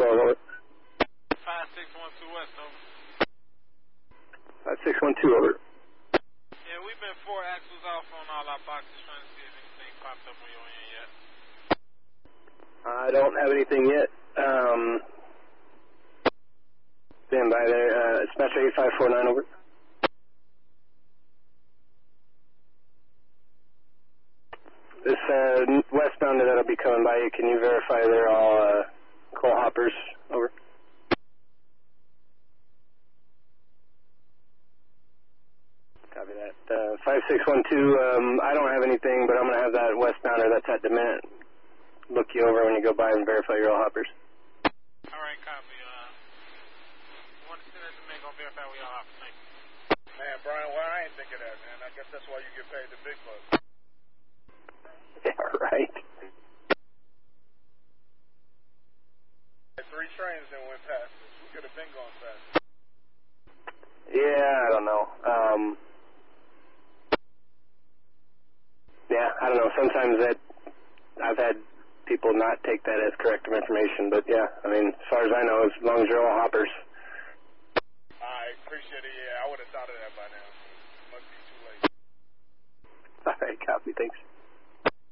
over. 5612 West, over. 5612, over. Yeah, we've been 4 axles off on all our boxes trying to see if anything popped up on your end yet. I don't have anything yet. Stand by there. Dispatcher 8549, over. This westbounder that'll be coming by you, can you verify they're all coal hoppers? Over. Copy that. 5612, I don't have anything, but I'm going to have that westbounder that's at Dement look you over when you go by and verify you're all hoppers. All right, copy. Want to send that to me, go verify we all hoppers. Thank you. Man, Brian, well, I ain't think of that, man. I guess that's why you get paid the big bucks. Yeah, right. 3 trains that went past us. We could have been going fast. Yeah, I don't know. Yeah, I don't know. Sometimes I've had people not take that as correct information, but yeah, I mean, as far as I know, as long as you're all hoppers. I appreciate it. Yeah, I would have thought of that by now. Must be too late. All right, copy. Thanks.